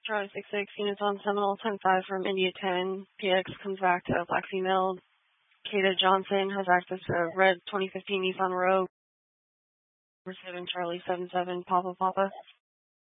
Charlie 66, units on Seminole 10-5 from India 10. PX comes back to a black female. Kata Johnson has access to red 2015 Nissan Rogue. Receiving Charlie 77, Papa Papa.